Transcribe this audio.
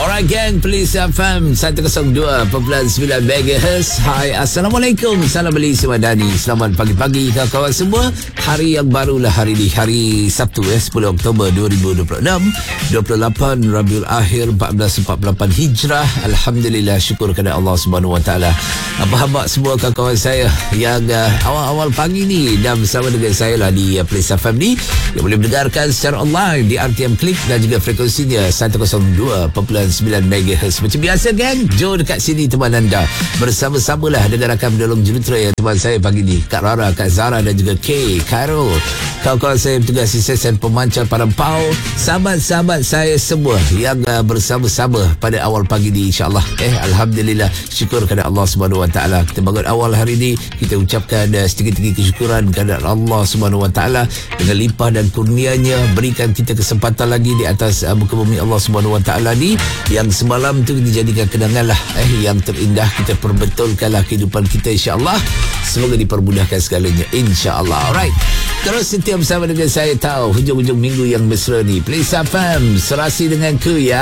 Alright gang, Police FM 102.9 MHz. Hai, Assalamualaikum. Salam Malaysia Madani. Selamat pagi-pagi kawan-kawan semua. Hari yang barulah hari ni, hari Sabtu 10 Oktober 2026, 28 Rabiul Akhir 1448 Hijrah. Alhamdulillah, syukur kepada Allah Subhanahu Wa Taala. Apa-apa semua kawan-kawan saya yang awal-awal pagi ni dan bersama dengan saya lah di Police FM ni, yang boleh mendengarkan secara online di RTM Klik dan juga frekuensinya 102.9 MHz. Macam biasa gang, jom dekat sini teman anda. Bersama-samalah dengan rakan menolong jurutera yang teman saya pagi ni, Kak Rara, Kak Zara dan juga K, Khairul. Kawan-kawan saya bertugas asisten pemancar padang pau. Sahabat-sahabat saya semua yang bersama-sama pada awal pagi ni, insyaAllah. Alhamdulillah, syukur kepada Allah Subhanahu Wa Taala. Kita bangun awal hari ni, kita ucapkan setinggi-tinggi kesyukuran kepada Allah Subhanahu Wa Taala dengan limpah dan kurnianya berikan kita kesempatan lagi di atas muka bumi Allah Subhanahu Wa Taala ni, yang semalam tu dijadikan kenangan lah yang terindah. Kita perbetulkanlah kehidupan kita, insyaAllah. Semoga dipermudahkan segalanya, insyaAllah. Alright, terus setia bersama dengan saya tahu hujung-hujung minggu yang mesra ni. Police FM serasi dengan ku ya.